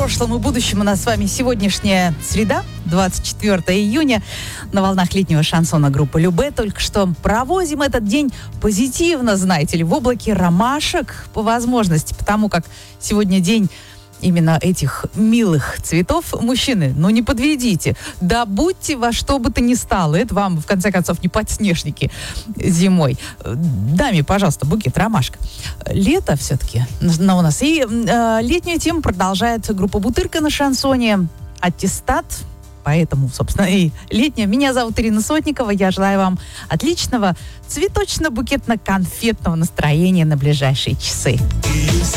прошлом и будущем. У нас с вами сегодняшняя среда, 24 июня. На волнах летнего шансона группы Любэ. Только что проводим этот день позитивно, знаете ли, в облаке ромашек по возможности. Потому как сегодня день именно этих милых цветов. Мужчины, ну не подведите. Добудьте во что бы то ни стало. Это вам, в конце концов, не подснежники зимой. Даме, пожалуйста, букет ромашек. Лето все-таки у нас. И летнюю тему продолжает группа Бутырка на шансоне. Аттестат. Поэтому, собственно, и летняя. Меня зовут Ирина Сотникова. Я желаю вам отличного цветочно-букетно-конфетного настроения на ближайшие часы.